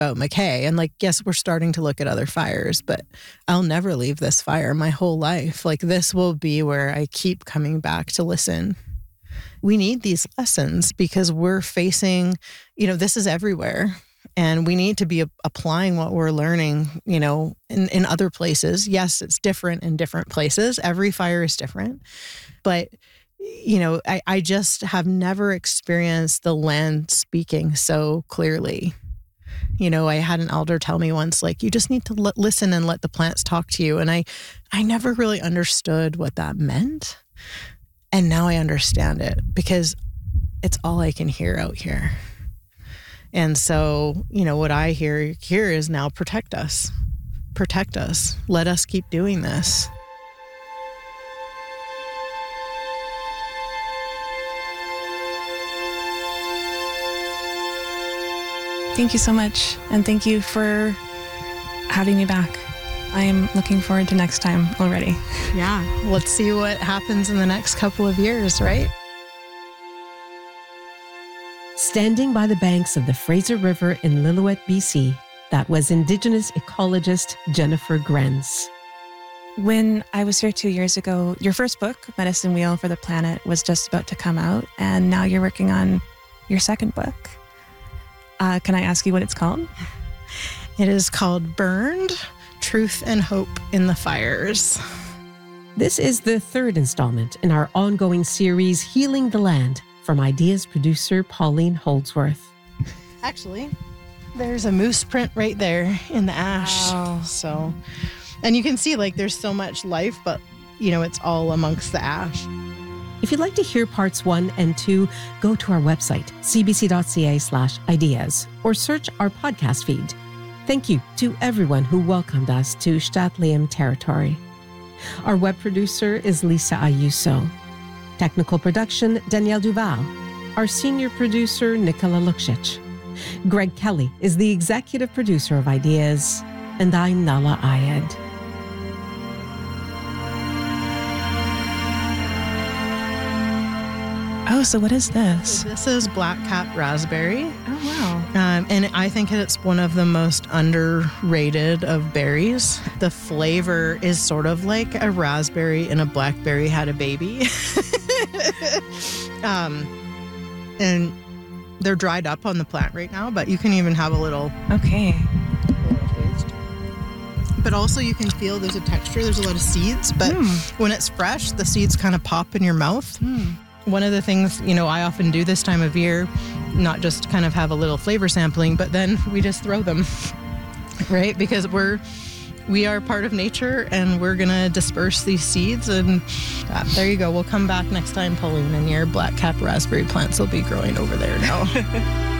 about McKay. And like, yes, we're starting to look at other fires, but I'll never leave this fire my whole life. Like, this will be where I keep coming back to listen. We need these lessons because we're facing, this is everywhere. And we need to be applying what we're learning, in other places. Yes, it's different in different places. Every fire is different. But, I just have never experienced the land speaking so clearly. I had an elder tell me once, like, you just need to listen and let the plants talk to you. And I never really understood what that meant. And now I understand it because it's all I can hear out here. And so, what I hear here is now protect us. Protect us. Let us keep doing this. Thank you so much. And thank you for having me back. I am looking forward to next time already. Yeah. Let's see what happens in the next couple of years, right? Standing by the banks of the Fraser River in Lillooet, BC, that was Indigenous ecologist Jennifer Grenz. When I was here 2 years ago, your first book, Medicine Wheel for the Planet, was just about to come out, and now you're working on your second book. Can I ask you what it's called? It is called Burned: Truth and Hope in the Fires. This is the third installment in our ongoing series, Healing the Land, from Ideas producer Pauline Holdsworth. Actually, there's a moose print right there in the ash. Wow. So, and you can see like there's so much life, but it's all amongst the ash. If you'd like to hear parts 1 and 2, go to our website, cbc.ca/ideas, or search our podcast feed. Thank you to everyone who welcomed us to St'át'imc territory. Our web producer is Lisa Ayuso. Technical production, Danielle Duval. Our senior producer, Nicola Luksic. Greg Kelly is the executive producer of Ideas, and I'm Nala Ayed. Oh, so what is this? This is Black Cap Raspberry. Oh, wow. And I think it's one of the most underrated of berries. The flavor is sort of like a raspberry and a blackberry had a baby. And they're dried up on the plant right now, but you can even have a little Okay. taste. But also you can feel there's a texture, there's a lot of seeds, but when it's fresh, the seeds kind of pop in your mouth. One of the things, I often do this time of year, not just kind of have a little flavor sampling, but then we just throw them, right? Because we are part of nature and we're going to disperse these seeds. And there you go. We'll come back next time, Pauline, and your black cap raspberry plants will be growing over there now.